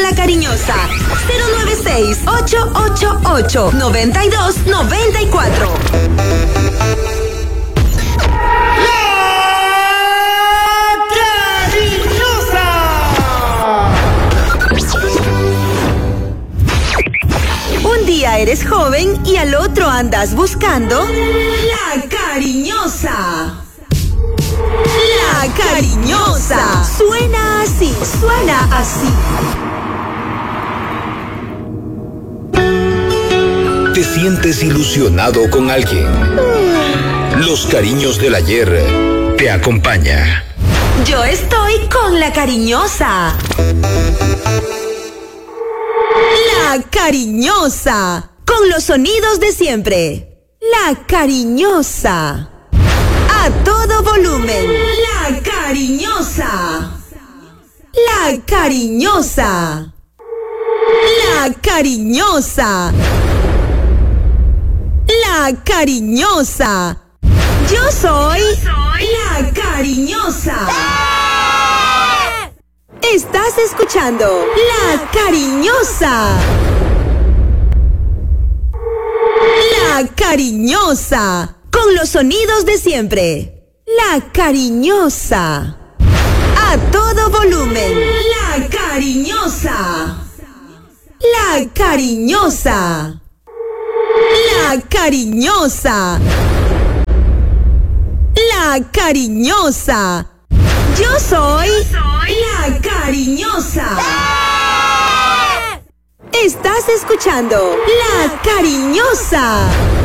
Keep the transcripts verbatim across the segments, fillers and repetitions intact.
La Cariñosa. cero nueve seis, ocho ocho ocho, nueve dos nueve cuatro. Un día eres joven y al otro andas buscando La Cariñosa. La Cariñosa. Suena así, suena así. ¿Te sientes ilusionado con alguien? Los cariños del ayer te acompaña. Yo estoy con La Cariñosa. La Cariñosa, con los sonidos de siempre. La Cariñosa. A todo volumen. La Cariñosa. La Cariñosa. La Cariñosa. La Cariñosa. Yo soy La Cariñosa. Estás escuchando La Cariñosa. La Cariñosa, con los sonidos de siempre. La Cariñosa. A todo volumen. La Cariñosa. La Cariñosa. La Cariñosa. La Cariñosa. Yo soy La Cariñosa. Estás escuchando La Cariñosa.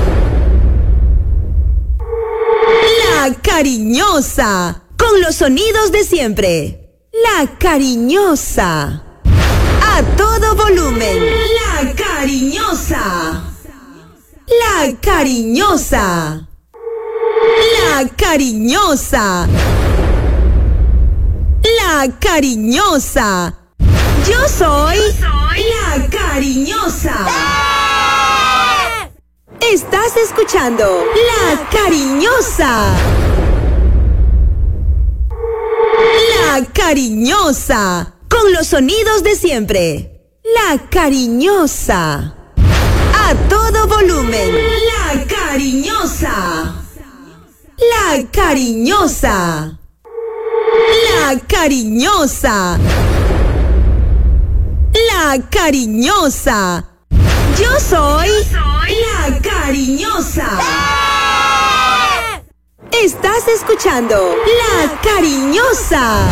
La Cariñosa, con los sonidos de siempre. La Cariñosa. A todo volumen. La Cariñosa. La Cariñosa. La Cariñosa. La Cariñosa. Yo soy La Cariñosa. Estás escuchando La Cariñosa. La Cariñosa, con los sonidos de siempre. La Cariñosa. A todo volumen. La Cariñosa. La Cariñosa. La Cariñosa. La Cariñosa. Yo soy La Cariñosa. Estás escuchando La Cariñosa.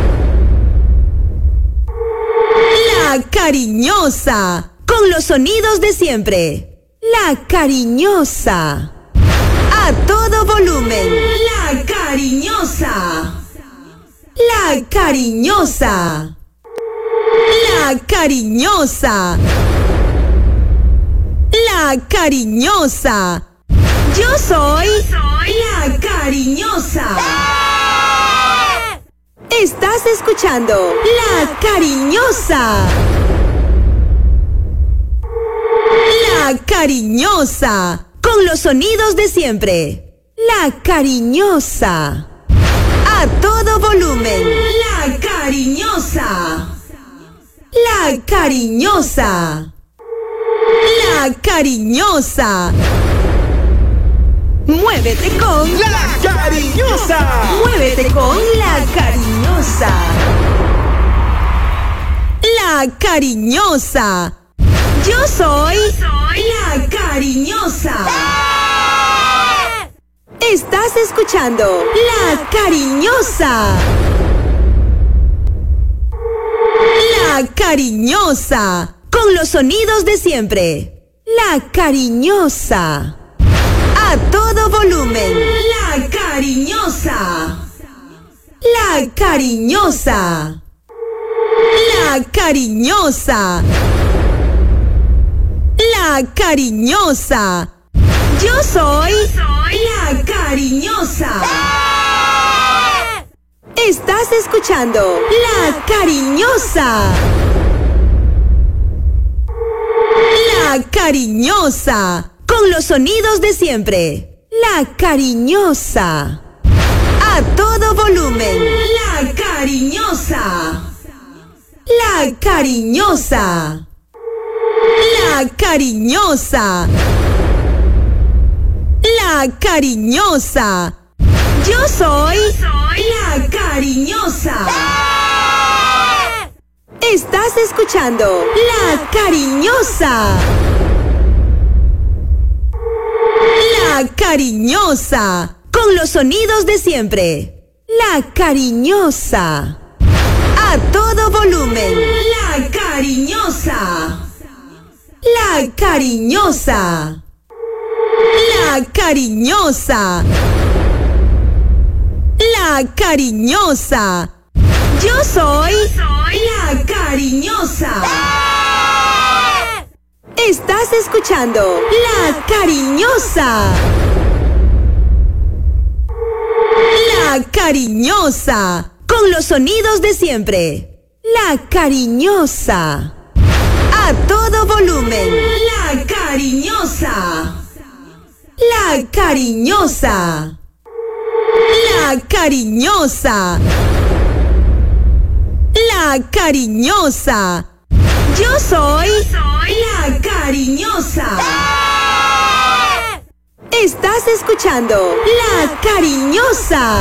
La Cariñosa, con los sonidos de siempre. La Cariñosa. A todo volumen. La Cariñosa. La Cariñosa. La Cariñosa. La Cariñosa. Yo soy La Cariñosa. Estás escuchando La Cariñosa. La Cariñosa, con los sonidos de siempre. La Cariñosa. A todo volumen. La Cariñosa. La Cariñosa. La Cariñosa. Muévete con La Cariñosa. Muévete con La Cariñosa. La Cariñosa. Yo soy La Cariñosa. Estás escuchando La Cariñosa. La Cariñosa, con los sonidos de siempre. La Cariñosa. A todo volumen. La Cariñosa. La Cariñosa. La Cariñosa. La Cariñosa. Yo soy La Cariñosa. Estás escuchando La Cariñosa. La Cariñosa, con los sonidos de siempre. La Cariñosa. A todo volumen. La Cariñosa. La cariñosa. La cariñosa. La cariñosa. Yo soy la cariñosa. Estás escuchando La Cariñosa. La Cariñosa. Con los sonidos de siempre. La Cariñosa. A todo volumen. La Cariñosa. La Cariñosa. La Cariñosa. La Cariñosa. Yo soy la Cariñosa. Estás escuchando La Cariñosa. La Cariñosa. Con los sonidos de siempre. La Cariñosa. A todo volumen. La Cariñosa. La Cariñosa. La Cariñosa. La Cariñosa. Yo soy la Cariñosa. Estás escuchando La Cariñosa.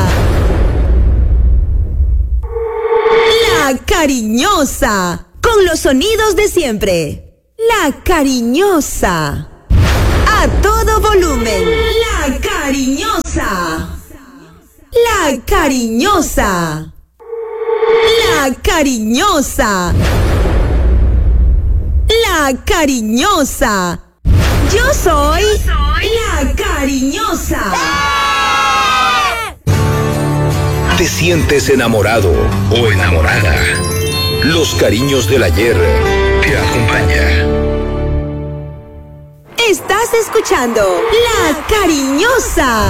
La Cariñosa. Con los sonidos de siempre. La Cariñosa. A todo volumen. La Cariñosa. La Cariñosa. La Cariñosa. La Cariñosa. Yo soy la Cariñosa. ¿Te sientes enamorado o enamorada? Los cariños del ayer te acompañan. Estás escuchando La Cariñosa.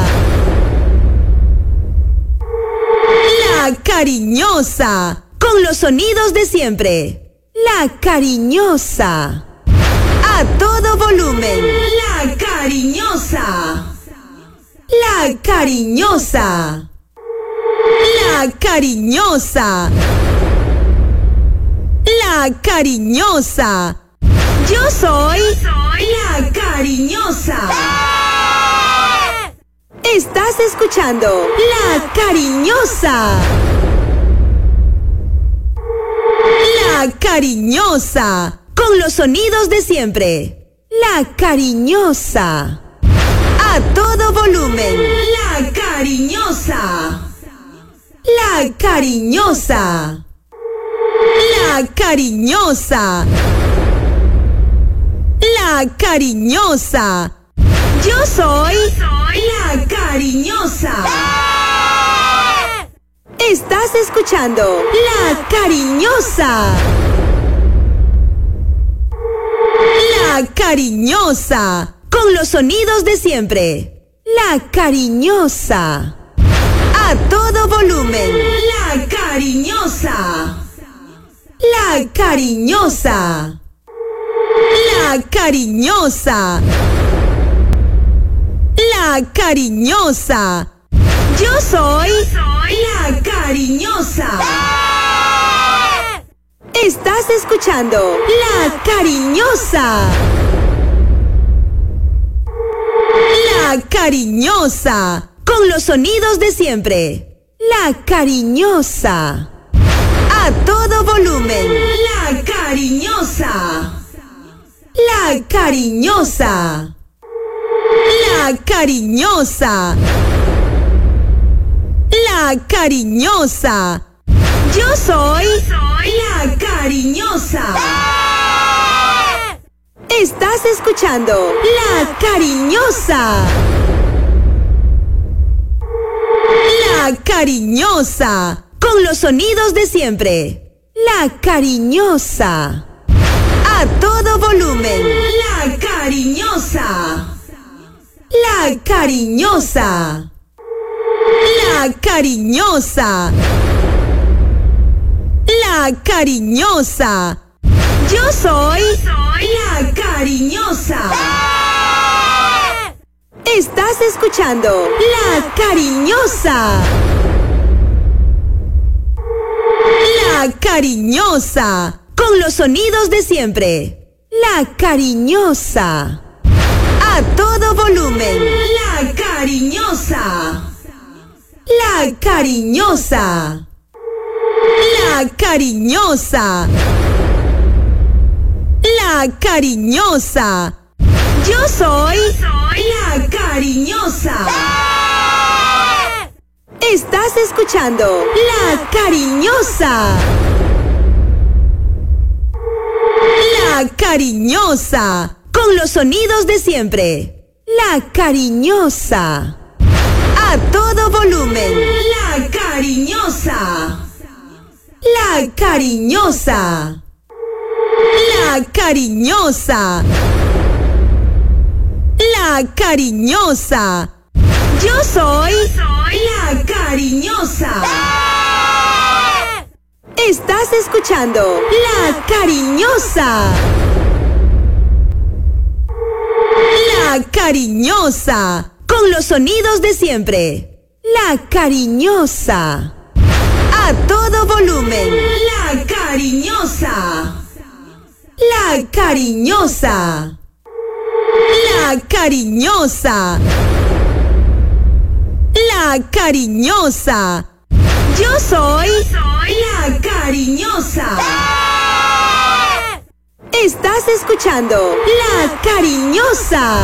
La Cariñosa. Con los sonidos de siempre. La Cariñosa. A todo volumen. La Cariñosa. La Cariñosa. La Cariñosa. La Cariñosa. Yo soy la Cariñosa. Estás escuchando La Cariñosa. La Cariñosa. Con los sonidos de siempre. La Cariñosa. A todo volumen. La Cariñosa. La Cariñosa. La Cariñosa. La Cariñosa. Yo soy la Cariñosa. Estás escuchando La Cariñosa. La Cariñosa. Con los sonidos de siempre. La Cariñosa. A todo volumen. La Cariñosa. La Cariñosa. La Cariñosa. La Cariñosa. Yo soy la Cariñosa. Estás escuchando La Cariñosa. La Cariñosa. Con los sonidos de siempre. La Cariñosa. A todo volumen. La Cariñosa. La Cariñosa. La Cariñosa. La Cariñosa. Yo soy la Cariñosa. Estás escuchando La Cariñosa. La Cariñosa. Con los sonidos de siempre. La Cariñosa. A todo volumen. La Cariñosa. La Cariñosa. La Cariñosa. La Cariñosa. Yo soy la Cariñosa. Estás escuchando La Cariñosa. La cariñosa, con los sonidos de siempre. La cariñosa. A todo volumen. La cariñosa. La cariñosa. La cariñosa. La cariñosa. Yo soy la cariñosa. Estás escuchando La Cariñosa. La Cariñosa, con los sonidos de siempre. La Cariñosa. A todo volumen. La Cariñosa. La Cariñosa. La Cariñosa. La Cariñosa. Yo soy la Cariñosa. Estás escuchando La Cariñosa. La Cariñosa, con los sonidos de siempre. La Cariñosa. A todo volumen. La Cariñosa. La Cariñosa. La Cariñosa. La Cariñosa. Yo soy la Cariñosa. Estás escuchando La Cariñosa.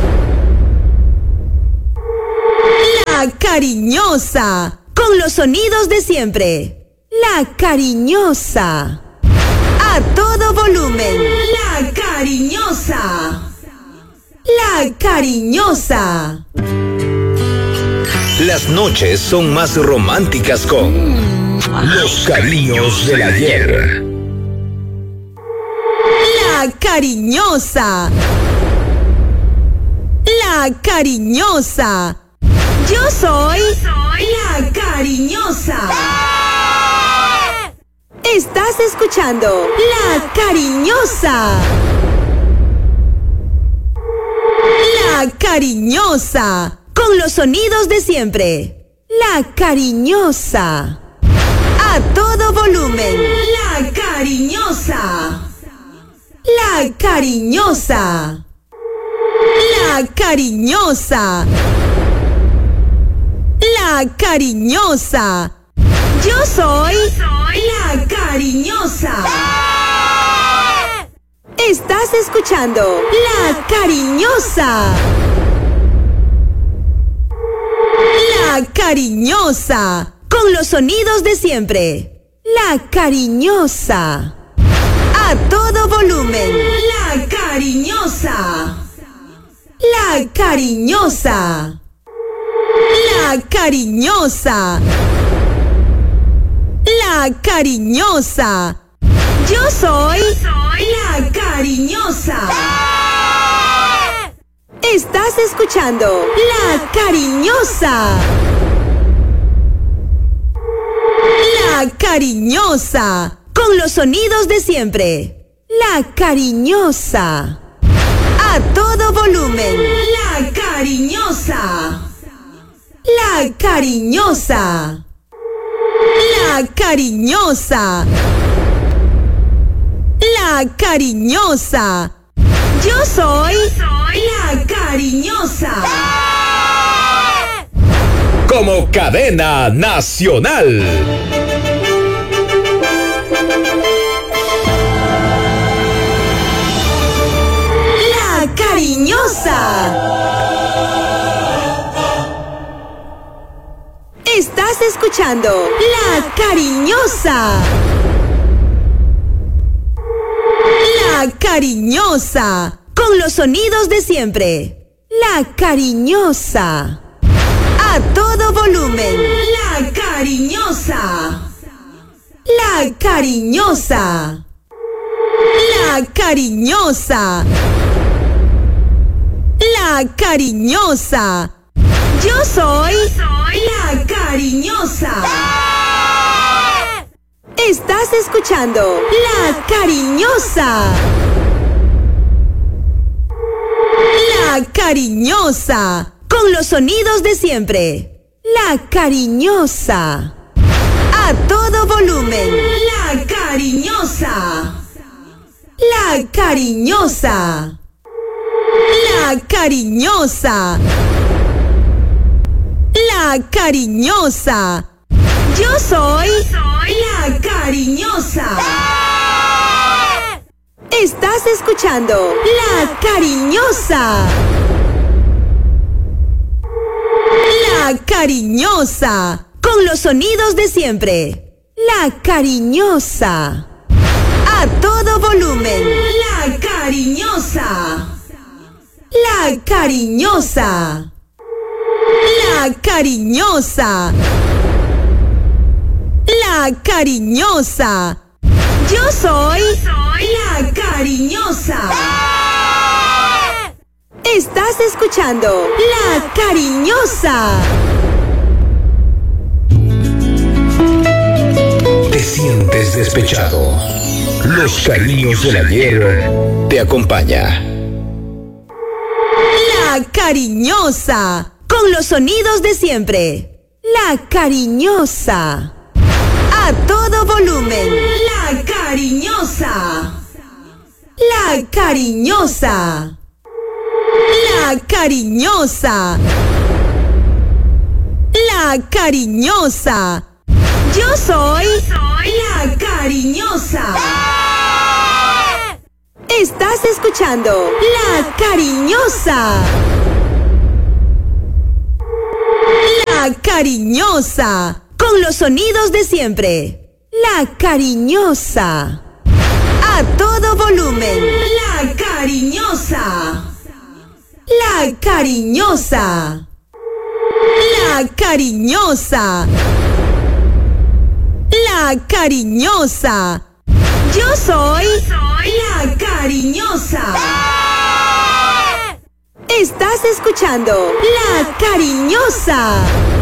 La Cariñosa, con los sonidos de siempre. La Cariñosa. A todo volumen. La Cariñosa. La Cariñosa. Las noches son más románticas con Los Cariños del Ayer. La Cariñosa. La Cariñosa. Yo soy la Cariñosa. Estás escuchando La Cariñosa. La Cariñosa, con los sonidos de siempre. La Cariñosa. A todo volumen. La Cariñosa. La Cariñosa. La Cariñosa. La Cariñosa. Yo soy la Cariñosa. Estás escuchando La Cariñosa. La Cariñosa, con los sonidos de siempre. La Cariñosa. A todo volumen. La Cariñosa. La Cariñosa. La Cariñosa. La Cariñosa. Yo soy la Cariñosa. Estás escuchando La Cariñosa. La Cariñosa, con los sonidos de siempre. La Cariñosa. A todo volumen. La Cariñosa. La Cariñosa. La Cariñosa. La Cariñosa. Yo soy la Cariñosa. Como cadena nacional. La Cariñosa. Estás escuchando La Cariñosa. La Cariñosa, con los sonidos de siempre. La Cariñosa. A todo volumen. La Cariñosa. La Cariñosa. La Cariñosa. La Cariñosa. Yo soy la Cariñosa. Estás escuchando La Cariñosa. La Cariñosa, con los sonidos de siempre. La Cariñosa. A todo volumen. La La cariñosa. La cariñosa. La cariñosa. Yo soy la cariñosa. Estás escuchando La Cariñosa. La Cariñosa. Con los sonidos de siempre. La Cariñosa. A todo volumen. La Cariñosa. La Cariñosa. La Cariñosa. La Cariñosa. Yo soy la Cariñosa. Estás escuchando La Cariñosa. Te sientes despechado. Los cariños del ayer te acompaña. La Cariñosa. Con los sonidos de siempre. La Cariñosa. A todo volumen. La Cariñosa. La Cariñosa. La Cariñosa. La Cariñosa. Yo soy la Cariñosa. Estás escuchando La Cariñosa. La Cariñosa. Con los sonidos de siempre. La Cariñosa. A todo volumen. La Cariñosa. La Cariñosa. La Cariñosa. La Cariñosa. Yo soy la Cariñosa. Estás escuchando La Cariñosa.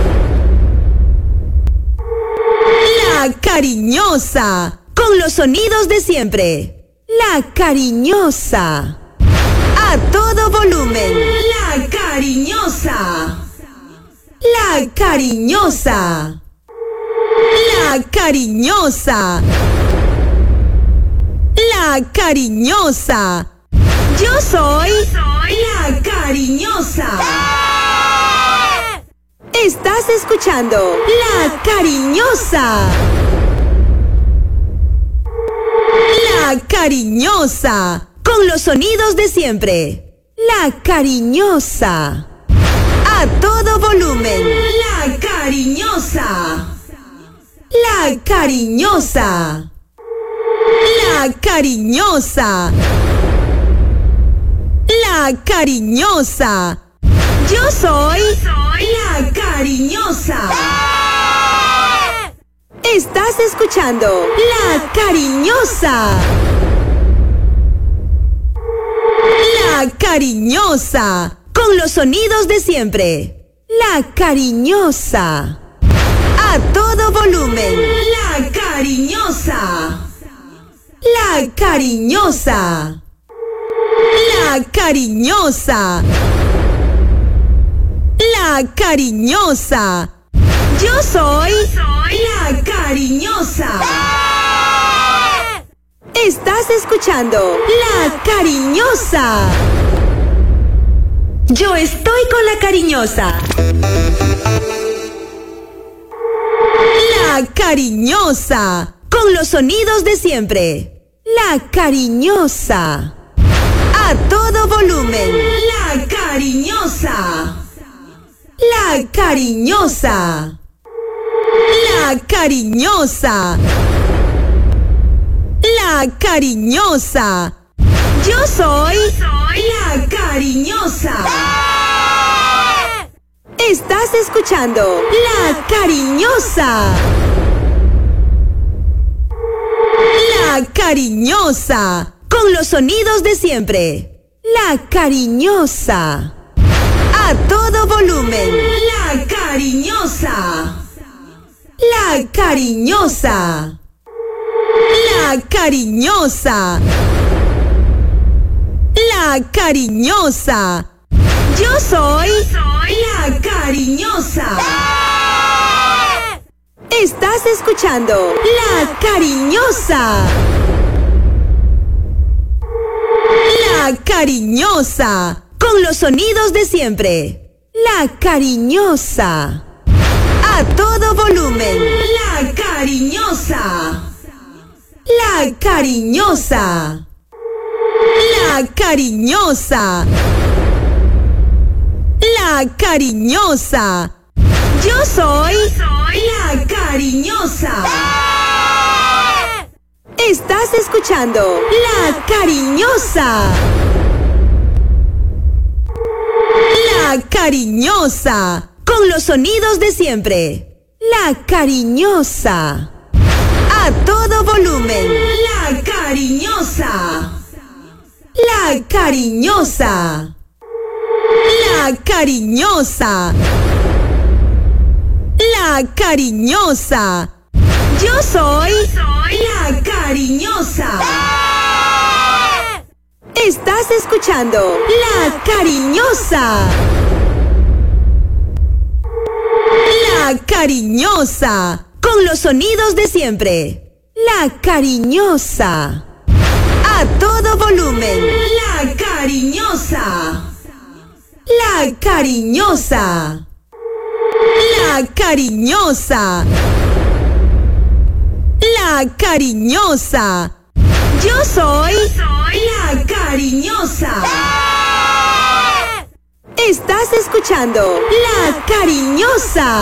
La Cariñosa. Con los sonidos de siempre. La Cariñosa. A todo volumen. La Cariñosa. La Cariñosa. La Cariñosa. La Cariñosa. Yo soy la Cariñosa. Estás escuchando La Cariñosa. La Cariñosa. Con los sonidos de siempre. La Cariñosa. A todo volumen. La Cariñosa. La Cariñosa. La Cariñosa. La Cariñosa. Yo soy la Cariñosa. Estás escuchando La Cariñosa. La Cariñosa. Con los sonidos de siempre. La Cariñosa. A todo volumen. La Cariñosa. La Cariñosa. La Cariñosa. La Cariñosa. Yo soy la Cariñosa. Estás escuchando La Cariñosa. Yo estoy con La Cariñosa. La Cariñosa. Con los sonidos de siempre. La Cariñosa. A todo volumen. La Cariñosa. La Cariñosa. La Cariñosa. La Cariñosa. Yo soy la Cariñosa. Estás escuchando La Cariñosa. La Cariñosa. Con los sonidos de siempre. La Cariñosa. A todo volumen. La Cariñosa. La Cariñosa. La Cariñosa. La Cariñosa. Yo soy la Cariñosa. Estás escuchando La Cariñosa. cariñosa, con los sonidos de siempre. La cariñosa. A todo volumen. La cariñosa. La cariñosa. La cariñosa. La cariñosa. Yo soy, Yo soy la cariñosa. Estás escuchando La Cariñosa. La Cariñosa, con los sonidos de siempre. La Cariñosa. A todo volumen. La Cariñosa. La Cariñosa. La Cariñosa. La Cariñosa. Yo soy, Yo soy la Cariñosa. Estás escuchando La Cariñosa. La Cariñosa, con los sonidos de siempre. La Cariñosa. A todo volumen. La Cariñosa. La Cariñosa. La Cariñosa. La Cariñosa. Yo soy, Yo soy la Cariñosa. Estás escuchando La Cariñosa.